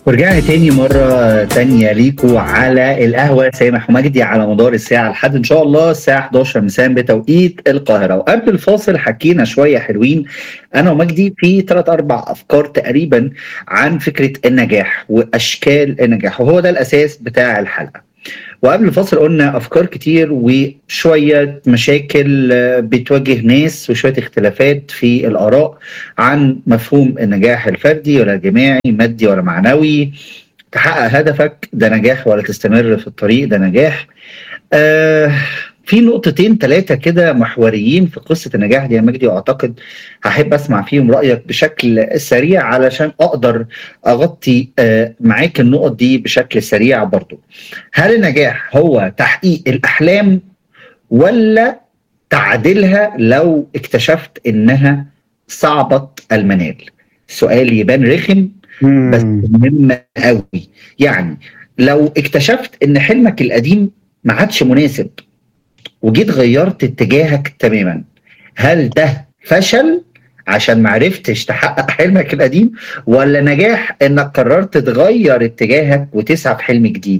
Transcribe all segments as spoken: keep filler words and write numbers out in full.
ورجعنا تاني مرة تانية ليكوا على القهوة سامح ومجدي على مدار الساعة لحد إن شاء الله الساعة حداشر مساء بتوقيت القاهرة. وقبل الفاصل حكينا شوية حلوين أنا ومجدي في ثلاث أربع أفكار تقريبا عن فكرة النجاح وأشكال النجاح، وهو ده الأساس بتاع الحلقة. وقبل الفاصل قلنا أفكار كتير وشوية مشاكل بتواجه ناس وشوية اختلافات في الآراء عن مفهوم النجاح الفردي ولا الجماعي، مادي ولا معنوي، تحقق هدفك ده نجاح ولا تستمر في الطريق ده نجاح. آه في نقطتين ثلاثة كده محوريين في قصة النجاح دي يا مجدي، وأعتقد هحب أسمع فيهم رأيك بشكل سريع علشان أقدر أغطي آه معاك النقط دي بشكل سريع برضو. هل النجاح هو تحقيق الأحلام ولا تعديلها لو اكتشفت إنها صعبة المنال؟ سؤال يبان رخم بس مهم قوي. يعني لو اكتشفت إن حلمك القديم ما عادش مناسب وجيت غيرت اتجاهك تماما، هل ده فشل عشان معرفتش تحقق حلمك القديم، ولا نجاح انك قررت تغير اتجاهك وتسعى في حلم جديد؟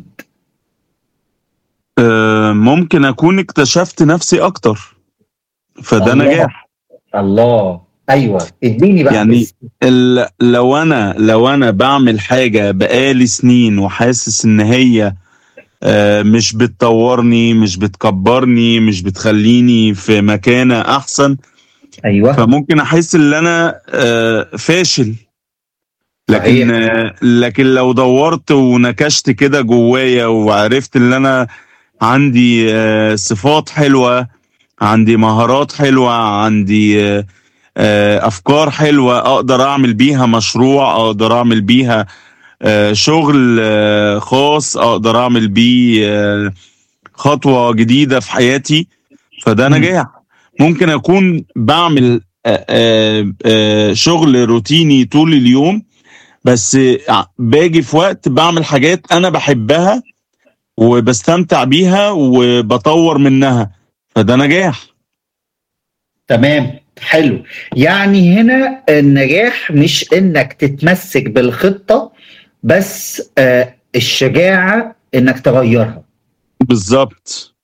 آه، ممكن اكون اكتشفت نفسي اكتر، فده الله. نجاح. الله، ايوه اديني بقى يعني بس. ال- لو انا لو انا بعمل حاجة بقالي سنين وحاسس ان هي آه، مش بتطورني، مش بتكبرني، مش بتخليني في مكانة احسن، ايوه فممكن احس ان انا آه، فاشل. لكن صحيح. آه، لكن لو دورت ونكشت كده جوايا وعرفت ان انا عندي آه، صفات حلوة، عندي مهارات حلوة، عندي آه، آه، أفكار حلوة أقدر أعمل بيها مشروع، أقدر أعمل بيها آه، شغل آه، خاص، أقدر أعمل بيه آه، خطوة جديدة في حياتي، فده مم. نجاح. ممكن أكون بعمل آه، آه، آه، شغل روتيني طول اليوم، بس باجي في وقت بعمل حاجات أنا بحبها وبستمتع بيها وبطور منها، فده نجاح. تمام، حلو. يعني هنا النجاح مش انك تتمسك بالخطة بس، آه الشجاعة انك تغيرها. بالظبط.